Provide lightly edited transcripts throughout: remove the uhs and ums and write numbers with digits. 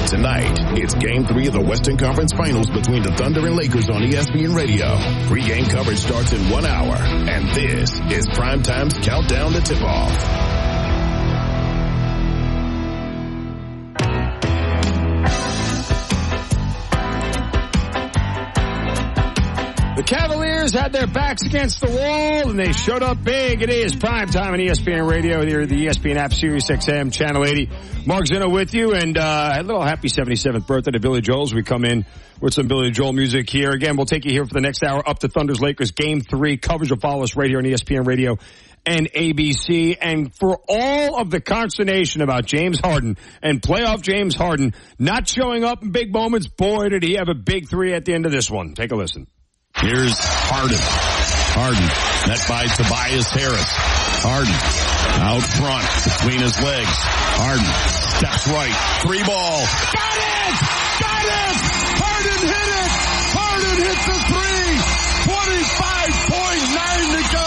Tonight, it's Game 3 of the Western Conference Finals between the Thunder and Lakers on ESPN Radio. Pre-game coverage starts in 1 hour, and this is Primetime's Countdown to Tip-Off. The Cavaliers had their backs against the wall, and they showed up big. It is Primetime on ESPN Radio, here at the ESPN app, Sirius XM, Channel 80. Mark Zinno with you, and a little happy 77th birthday to Billy Joel as we come in with some Billy Joel music here. Again, we'll take you here for the next hour up to Thunders-Lakers Game 3. Coverage will follow us right here on ESPN Radio and ABC. And for all of the consternation about James Harden and playoff James Harden not showing up in big moments, boy, did he have a big three at the end of this one. Take a listen. Here's Harden. Harden, met by Tobias Harris. Harden, out front, between his legs. Harden, steps right, three ball. Got it! Got it! Harden hit it! Harden hit the three! 25.9 to go!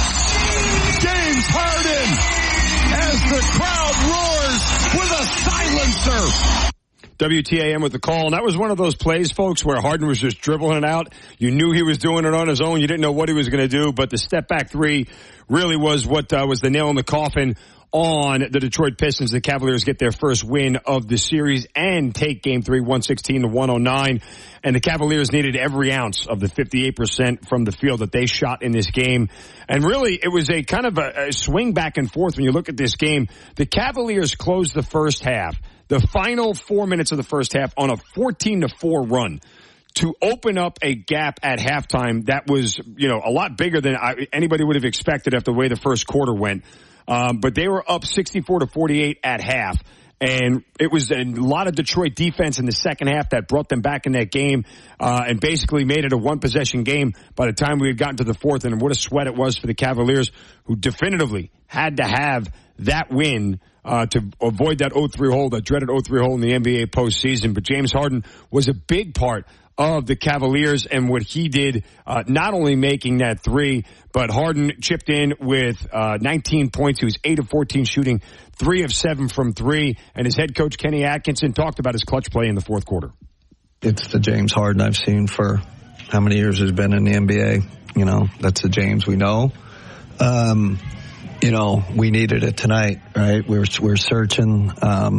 James Harden, as the crowd roars with a silencer. WTAM with the call, and that was one of those plays, folks, where Harden was just dribbling it out. You knew he was doing it on his own. You didn't know what he was going to do, but the step-back three really was what was the nail in the coffin on the Detroit Pistons. The Cavaliers get their first win of the series and take Game 3, 116-109. And the Cavaliers needed every ounce of the 58% from the field that they shot in this game. And really, it was a kind of a swing back and forth when you look at this game. The Cavaliers closed the first half, the final 4 minutes of the first half, on a 14-4 run to open up a gap at halftime that was, a lot bigger than anybody would have expected after the way the first quarter went. But they were up 64-48 at half. And it was a lot of Detroit defense in the second half that brought them back in that game, and basically made it a one-possession game by the time we had gotten to the fourth. And what a sweat it was for the Cavaliers, who definitively had to have that win to avoid that 0-3 hole, that dreaded 0-3 hole in the NBA postseason. But James Harden was a big part of the Cavaliers and what he did, not only making that three, but Harden chipped in with 19 points. He was 8 of 14 shooting, 3 of 7 from three. And his head coach, Kenny Atkinson, talked about his clutch play in the fourth quarter. It's the James Harden I've seen for how many years he's been in the NBA. That's the James we know. We needed it tonight, right? We're searching,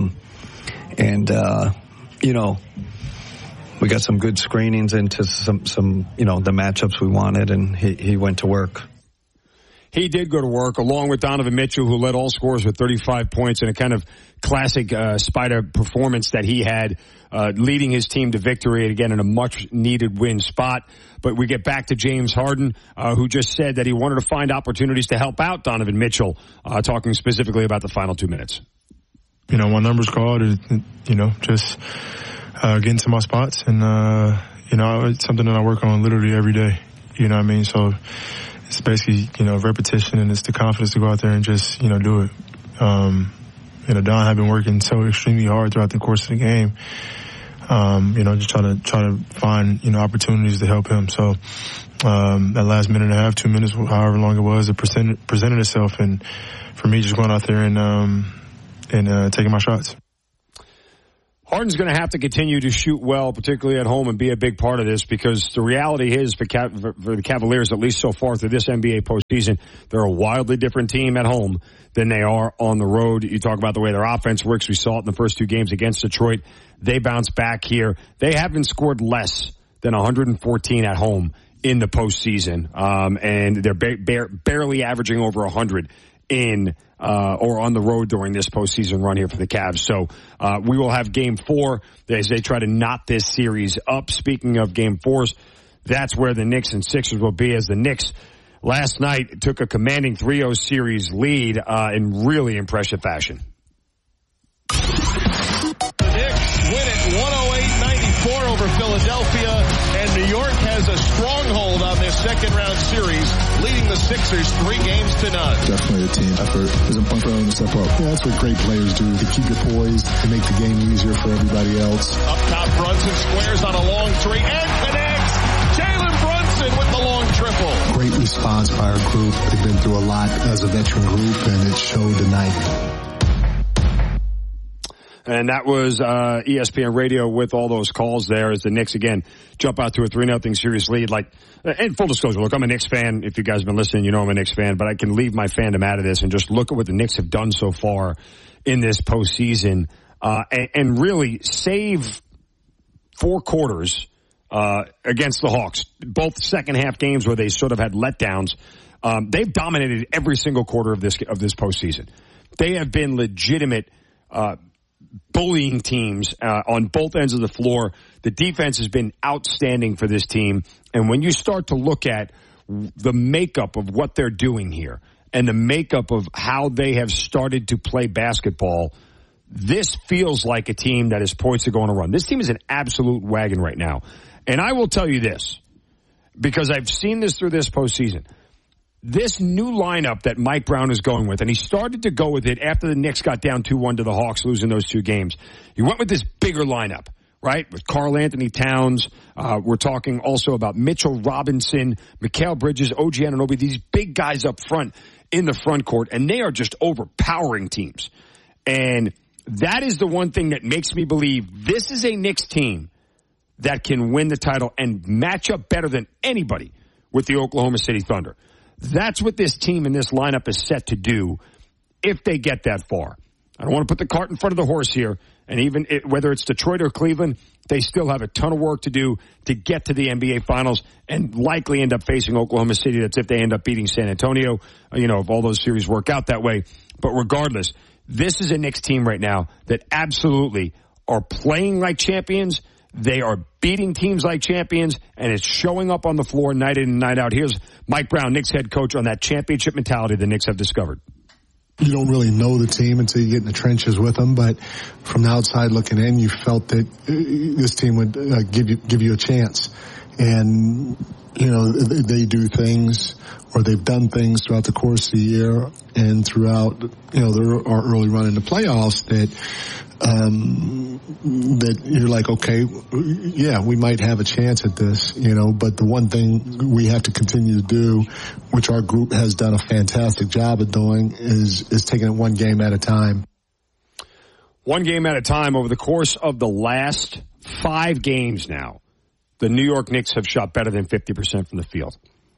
we got some good screenings into some the matchups we wanted, and he went to work. He did go to work, along with Donovan Mitchell, who led all scorers with 35 points in a kind of classic Spider performance that he had, leading his team to victory, again, in a much-needed win spot. But we get back to James Harden, who just said that he wanted to find opportunities to help out Donovan Mitchell, talking specifically about the final 2 minutes. My number's called, just getting to my spots. And, it's something that I work on literally every day. You know what I mean? So it's basically, repetition, and it's the confidence to go out there and just, do it. Don had been working so extremely hard throughout the course of the game. Just try to find, opportunities to help him. So, that last minute and a half, 2 minutes, however long it was, it presented itself. And for me, just going out there and taking my shots. Harden's going to have to continue to shoot well, particularly at home, and be a big part of this, because the reality is for the Cavaliers, at least so far through this NBA postseason, they're a wildly different team at home than they are on the road. You talk about the way their offense works. We saw it in the first two games against Detroit. They bounce back here. They haven't scored less than 114 at home in the postseason, and they're barely averaging over 100 in or on the road during this postseason run here for the Cavs. So we will have Game 4 as they try to knot this series up. Speaking of Game 4s, that's where the Knicks and Sixers will be, as the Knicks last night took a commanding 3-0 series lead in really impressive fashion. The Knicks win it 108-94 over Philadelphia, and New York has a stronghold on this second-round series, leading the Sixers 3-0. Definitely a team effort. There's a point for everyone to step up. Yeah, that's what great players do. They keep you poised. They make the game easier for everybody else. Up top, Brunson squares on a long three and connects. Jalen Brunson with the long triple. Great response by our group. They've been through a lot as a veteran group, and it showed tonight. And that was ESPN Radio with all those calls there as the Knicks, again, jump out to a 3-0 series lead. Like, and full disclosure, look, I'm a Knicks fan. If you guys have been listening, you know I'm a Knicks fan. But I can leave my fandom out of this and just look at what the Knicks have done so far in this postseason and really save 4 quarters against the Hawks. Both second-half games where they sort of had letdowns. They've dominated every single quarter of this postseason. They have been legitimate bullying teams on both ends of the floor. The defense has been outstanding for this team. And when you start to look at the makeup of what they're doing here and the makeup of how they have started to play basketball, this feels like a team that is poised to go on a run. This team is an absolute wagon right now. And I will tell you this, because I've seen this through this postseason. This new lineup that Mike Brown is going with, and he started to go with it after the Knicks got down 2-1 to the Hawks, losing those 2 games. He went with this bigger lineup, right, with Karl-Anthony Towns. We're talking also about Mitchell Robinson, Mikal Bridges, OG Anunoby, these big guys up front in the front court, and they are just overpowering teams. And that is the one thing that makes me believe this is a Knicks team that can win the title and match up better than anybody with the Oklahoma City Thunder. That's what this team and this lineup is set to do if they get that far. I don't want to put the cart in front of the horse here, and even whether it's Detroit or Cleveland, they still have a ton of work to do to get to the NBA Finals and likely end up facing Oklahoma City. That's if they end up beating San Antonio, if all those series work out that way. But regardless, this is a Knicks team right now that absolutely are playing like champions. They are beating teams like champions, and it's showing up on the floor night in and night out. Here's Mike Brown, Knicks head coach, on that championship mentality the Knicks have discovered. You don't really know the team until you get in the trenches with them, but from the outside looking in, you felt that this team would give you a chance. And, they do things, or they've done things throughout the course of the year and throughout, our early run in the playoffs that you're like, okay, yeah, we might have a chance at this, but the one thing we have to continue to do, which our group has done a fantastic job of doing, is taking it one game at a time. One game at a time. Over the course of the last 5 games now, the New York Knicks have shot better than 50% from the field.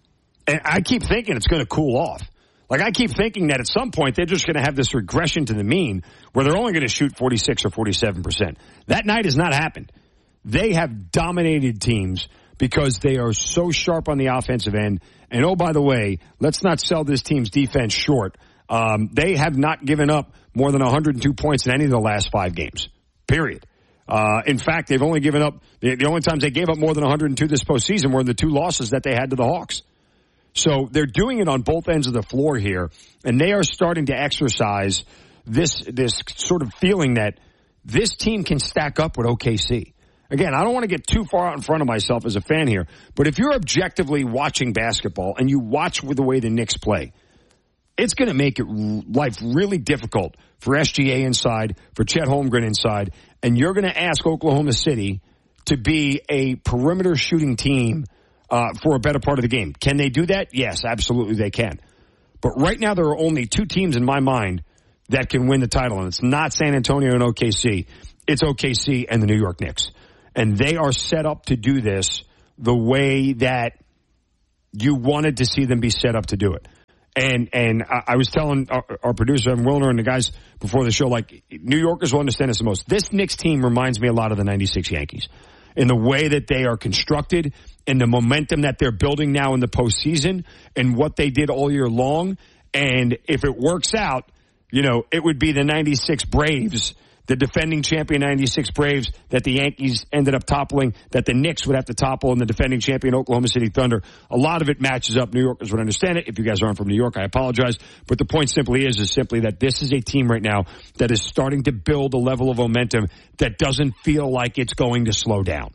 And I keep thinking it's going to cool off. Like, I keep thinking that at some point they're just going to have this regression to the mean where they're only going to shoot 46 or 47%. That night has not happened. They have dominated teams because they are so sharp on the offensive end. And, oh, by the way, let's not sell this team's defense short. They have not given up more than 102 points in any of the last 5 games, period. In fact, they've only given up, the only times they gave up more than 102 this postseason were the 2 losses that they had to the Hawks. So they're doing it on both ends of the floor here, and they are starting to exercise this sort of feeling that this team can stack up with OKC. Again, I don't want to get too far out in front of myself as a fan here, but if you're objectively watching basketball and you watch with the way the Knicks play, it's going to make life really difficult for SGA inside, for Chet Holmgren inside, and you're going to ask Oklahoma City to be a perimeter shooting team for a better part of the game. Can they do that? Yes, absolutely they can. But right now there are only 2 teams in my mind that can win the title, and it's not San Antonio and OKC. It's OKC and the New York Knicks. And they are set up to do this the way that you wanted to see them be set up to do it. And I was telling our producer, Evan Wilner, and the guys before the show, like, New Yorkers will understand this the most. This Knicks team reminds me a lot of the 96 Yankees in the way that they are constructed and the momentum that they're building now in the postseason and what they did all year long. And if it works out, it would be the 96 Braves, the defending champion 96 Braves that the Yankees ended up toppling, that the Knicks would have to topple, and the defending champion Oklahoma City Thunder. A lot of it matches up. New Yorkers would understand it. If you guys aren't from New York, I apologize. But the point simply is simply that this is a team right now that is starting to build a level of momentum that doesn't feel like it's going to slow down.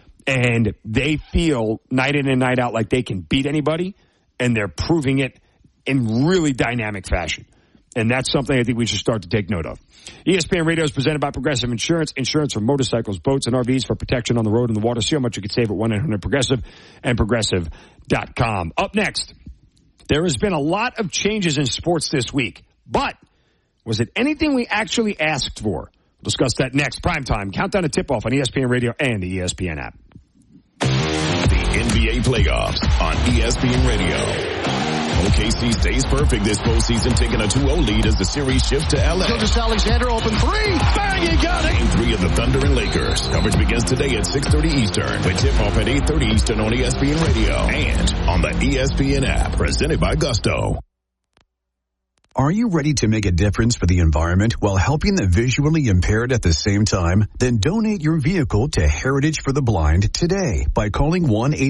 And they feel night in and night out like they can beat anybody, and they're proving it in really dynamic fashion. And that's something I think we should start to take note of. ESPN Radio is presented by Progressive Insurance. Insurance for motorcycles, boats, and RVs for protection on the road and the water. See how much you could save at 1-800-PROGRESSIVE and Progressive.com. Up next, there has been a lot of changes in sports this week. But was it anything we actually asked for? We'll discuss that next. Primetime Countdown to Tip-Off on ESPN Radio and the ESPN app. The NBA playoffs on ESPN Radio. OKC stays perfect this postseason, taking a 2-0 lead as the series shifts to LA. Gilgeous-Alexander, open three. Bang, you got it. Game 3 of the Thunder and Lakers. Coverage begins today at 6:30 Eastern. With tip-off at 8:30 Eastern on ESPN Radio and on the ESPN app. Presented by Gusto. Are you ready to make a difference for the environment while helping the visually impaired at the same time? Then donate your vehicle to Heritage for the Blind today by calling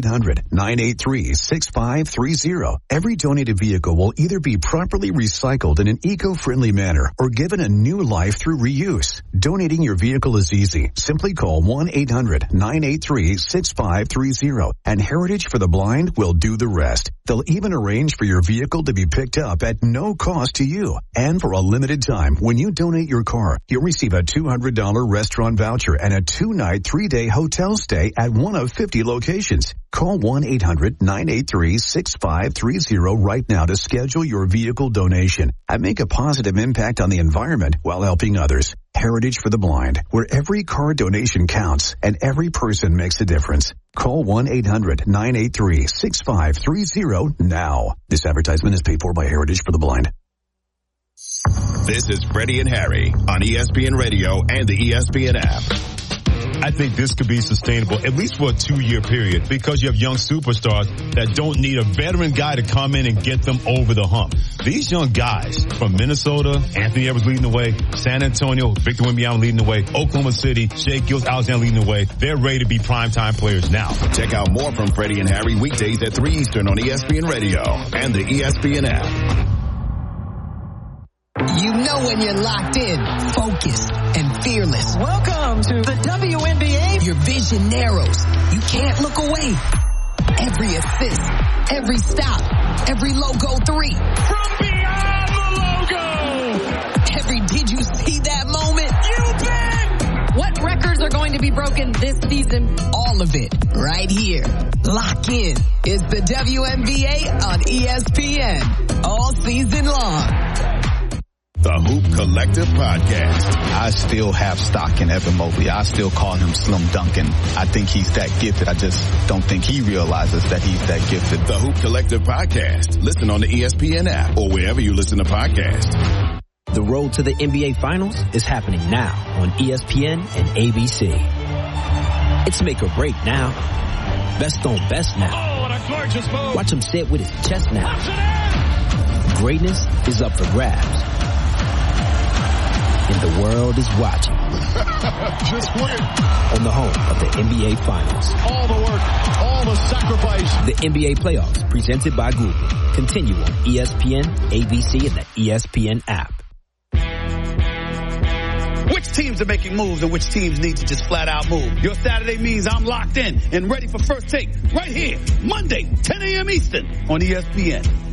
1-800-983-6530. Every donated vehicle will either be properly recycled in an eco-friendly manner or given a new life through reuse. Donating your vehicle is easy. Simply call 1-800-983-6530 and Heritage for the Blind will do the rest. They'll even arrange for your vehicle to be picked up at no cost to you. And for a limited time, when you donate your car, you'll receive a $200 restaurant voucher and a 2-night, 3-day hotel stay at one of 50 locations. Call 1-800-983-6530 right now to schedule your vehicle donation and make a positive impact on the environment while helping others. Heritage for the Blind, where every car donation counts and every person makes a difference. Call 1-800-983-6530 now. This advertisement is paid for by Heritage for the Blind. This is Freddie and Harry on ESPN Radio and the ESPN app. I think this could be sustainable, at least for a 2-year period, because you have young superstars that don't need a veteran guy to come in and get them over the hump. These young guys from Minnesota, Anthony Edwards leading the way, San Antonio, Victor Wembanyama leading the way, Oklahoma City, Shai Gilgeous-Alexander leading the way. They're ready to be primetime players now. Check out more from Freddie and Harry weekdays at 3 Eastern on ESPN Radio and the ESPN app. You know when you're locked in, focused, and fearless. Welcome to the WNBA. Your vision narrows. You can't look away. Every assist, every stop, every logo 3. From beyond the logo. Every did you see that moment? You bet. What records are going to be broken this season? All of it right here. Lock in. It's the WNBA on ESPN. All season long. The Hoop Collective Podcast. I still have stock in Evan Mobley. I still call him Slim Duncan. I think he's that gifted. I just don't think he realizes that he's that gifted. The Hoop Collective Podcast. Listen on the ESPN app or wherever you listen to podcasts. The road to the NBA Finals is happening now on ESPN and ABC. It's make or break now. Best on best now. Oh, what a gorgeous move. Watch him sit with his chest now. Greatness is up for grabs. And the world is watching. Just win. On the home of the NBA Finals. All the work, all the sacrifice. The NBA Playoffs, presented by Google. Continue on ESPN, ABC, and the ESPN app. Which teams are making moves and which teams need to just flat out move? Your Saturday means I'm locked in and ready for First Take right here, Monday, 10 a.m. Eastern on ESPN.